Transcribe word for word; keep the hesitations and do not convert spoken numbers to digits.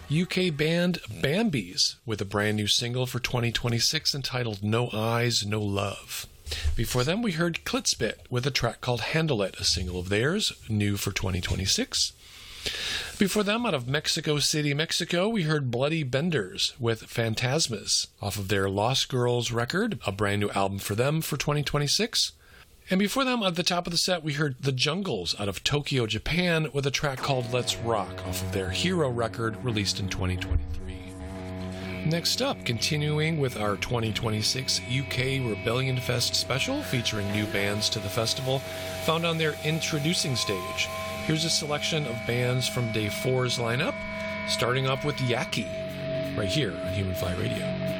U K band Bambies with a brand new single for twenty twenty-six entitled No Eyes, No Love. Before them, we heard Klitspit with a track called Handle It, a single of theirs, new for twenty twenty-six. Before them, out of Mexico City, Mexico, we heard Bloody Benders with Phantasmas off of their Lost Girls record, a brand new album for them for twenty twenty-six. And before them, at the top of the set, we heard The Jungles out of Tokyo, Japan, with a track called Let's Rock off of their Hero record released in twenty twenty-three. Next up, continuing with our twenty twenty-six U K Rebellion Fest special featuring new bands to the festival found on their introducing stage. Here's a selection of bands from Day four's lineup, starting up with Yaki, right here on Human Fly Radio.